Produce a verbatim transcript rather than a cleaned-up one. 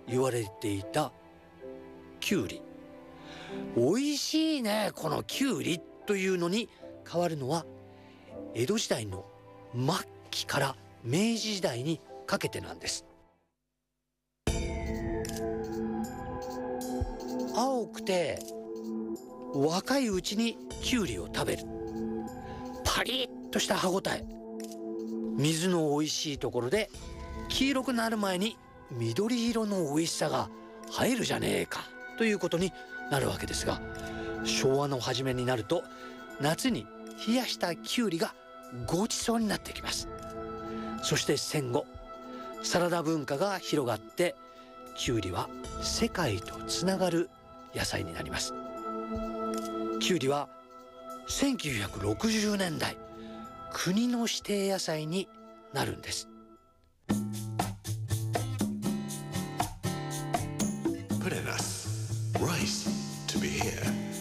言われていたキュウリ、美味しいねこのキュウリというのに変わるのは江戸時代の末期から明治時代にかけてなんです。青くて若いうちにキュウリを食べる、パリッとした歯ごたえ、水の美味しいところで黄色くなる前に緑色の美味しさが入るじゃねえかということになるわけですが、昭和の初めになると夏に冷やしたキュウリがごちそうになってきます。そして戦後サラダ文化が広がってキュウリは世界とつながる野菜になります。キュウリはせんきゅうひゃくろくじゅうねんだい国の指定野菜になるんです。 Put in us rice to be here.